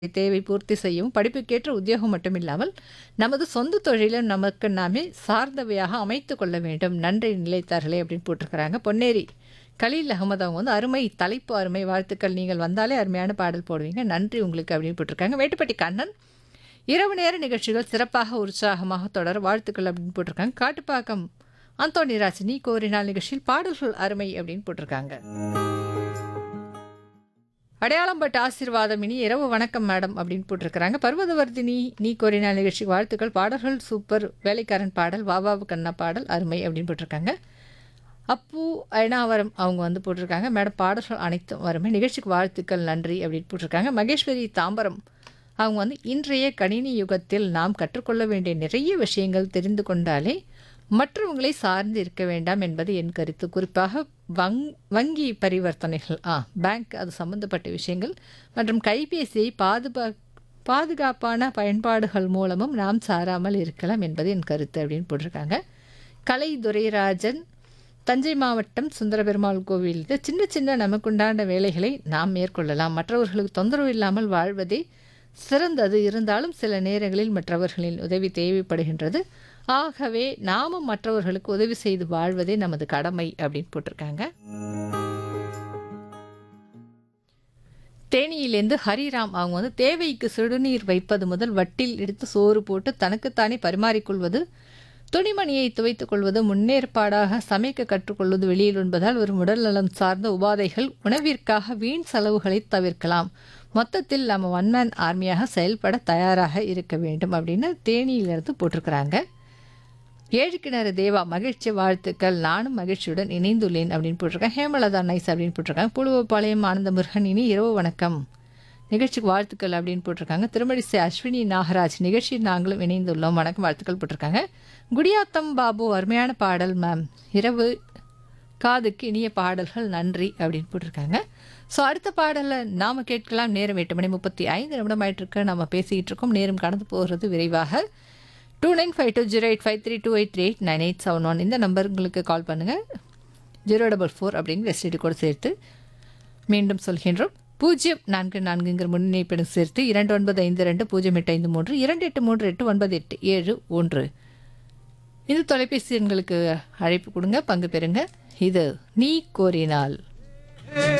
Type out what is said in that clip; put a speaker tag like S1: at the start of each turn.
S1: தேவை பூர்த்தி செய்யவும் படிப்புக்கேற்ற உத்தியோகம் மட்டுமில்லாமல் நமது சொந்த தொழிலும் நமக்கு நாமே சார்ந்தவையாக அமைத்து கொள்ள வேண்டும். நன்றி நிலைத்தார்களே அப்படின்னு போட்டிருக்கிறாங்க. பொன்னேரி கலீல் அகமது அவங்க வந்து அருமை தலைப்பு அருமை வாழ்த்துக்கள், நீங்கள் வந்தாலே அருமையான பாடல் போடுவீங்க, நன்றி உங்களுக்கு அப்படின்னு போட்டிருக்காங்க. மேட்டுப்பட்டி கண்ணன் இரவு நேர நிகழ்ச்சிகள் சிறப்பாக உற்சாகமாக தொடர வாழ்த்துக்கள் அப்படின்னு போட்டிருக்காங்க. காட்டுப்பாக்கம் அந்தோணி ராசினி கோரினால் நிகழ்ச்சியில் பாடல்கள் அருமை அப்படின்னு போட்டிருக்காங்க. அடையாளம்பட்டு ஆசீர்வாதம் இனி இரவு வணக்கம் மேடம் அப்படின்னு போட்டிருக்கிறாங்க. பர்வதவர்தினி நீ கோரினால் நிகழ்ச்சிக்கு வாழ்த்துக்கள், பாடல்கள் சூப்பர், வேலைக்காரன் பாடல், வாவாவு கண்ணா பாடல் அருமை அப்படின்னு போட்டிருக்காங்க. அப்பு ஐனாவரம் அவங்க வந்து போட்டிருக்காங்க. மேடம் பாடல்கள் அனைத்தும் அருமை, நிகழ்ச்சிக்கு வாழ்த்துக்கள் நன்றி அப்படின்னு போட்டிருக்காங்க. மகேஸ்வரி தாம்பரம் அவங்க வந்து இன்றைய கணினி யுகத்தில் நாம் கற்றுக்கொள்ள வேண்டிய நிறைய விஷயங்கள் தெரிந்து கொண்டாலே மற்றவங்களை சார்ந்து இருக்க வேண்டாம் என்பது என் கருத்து. குறிப்பாக வங்கி பரிவர்த்தனைகள், பேங்க் அது சம்பந்தப்பட்ட விஷயங்கள் மற்றும் கைபேசியை பாதுகாப்பான பயன்பாடுகள் மூலமும் நாம் சாராமல் இருக்கலாம் என்பது என் கருத்து அப்படின்னு போட்டிருக்காங்க. கலை துரைராஜன் தஞ்சை மாவட்டம் சுந்தரபெருமாள் கோவில், சின்ன சின்ன நமக்குண்டான வேலைகளை நாம் மேற்கொள்ளலாம், மற்றவர்களுக்கு தொந்தரவு இல்லாமல் வாழ்வதே சிறந்தது. இருந்தாலும் சில நேரங்களில் மற்றவர்களின் உதவி தேவைப்படுகின்றது. ஆகவே நாமும் மற்றவர்களுக்கு உதவி செய்து வாழ்வதே நமது கடமை அப்படின்னு போட்டிருக்காங்க. தேனியிலேருந்து ஹரிராம் அவங்க வந்து தேவைக்கு சுடுநீர் வைப்பது முதல் வட்டில் எடுத்து சோறு போட்டு தனக்குத்தானே பரிமாறிக்கொள்வது, துணிமணியை துவைத்துக் கொள்வது, முன்னேற்பாடாக சமைக்க கற்றுக்கொள்வது, வெளியில் உண்பதால் ஒரு உடல் நலம் சார்ந்த உபாதைகள், உணவிற்காக வீண் செலவுகளை தவிர்க்கலாம். மொத்தத்தில் நம்ம ஒன்மேன் ஆர்மியாக செயல்பட தயாராக இருக்க வேண்டும் அப்படின்னு தேனியிலிருந்து போட்டிருக்கிறாங்க. ஏழுக்கிணறு தேவா மகிழ்ச்சி வாழ்த்துக்கள், நானும் மகிழ்ச்சியுடன் இணைந்துள்ளேன் அப்படின்னு போட்டிருக்கேன். ஹேமலதா நைஸ் அப்படின்னு போட்டிருக்காங்க. புழுவப்பாளையம் ஆனந்த முருகன் இனி இரவு வணக்கம், நிகழ்ச்சிக்கு வாழ்த்துக்கள் அப்படின்னு போட்டிருக்காங்க. திருமடிசை அஸ்வினி நாகராஜ் நிகழ்ச்சியில் நாங்களும் இணைந்துள்ளோம், வணக்கம் வாழ்த்துக்கள் போட்டிருக்காங்க. குடியாத்தம் பாபு அருமையான பாடல் மேம், இரவு காதுக்கு இனிய பாடல்கள் நன்றி அப்படின்னு போட்டிருக்காங்க. ஸோ அடுத்த பாடலில் நாம் கேட்கலாம். நேரம் 8:35 ஆயிட்டிருக்கு. நம்ம பேசிக்கிட்டு இருக்கோம், நேரம் கடந்து போகிறது விரைவாக. 29520853289871 இந்த நம்பருக்கு கால் பண்ணுங்கள். 044 அப்படிங்கிற எஸ்டிடி கோடு சேர்த்து மீண்டும் சொல்கின்றோம். 044ங்கிற முன்னிணைப்பெண் சேர்த்து 29520853 28389871. இந்த தொலைபேசி எண்களுக்கு அழைப்பு கொடுங்க, பங்கு பெறுங்க. இது நீ கோரினால்.